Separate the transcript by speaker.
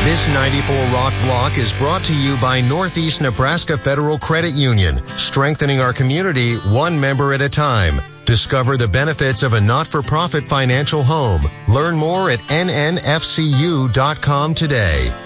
Speaker 1: This 94 Rock Block is brought to you by Northeast Nebraska Federal Credit Union, strengthening our community one member at a time. Discover the benefits of a not-for-profit financial home. Learn more at nnfcu.com today.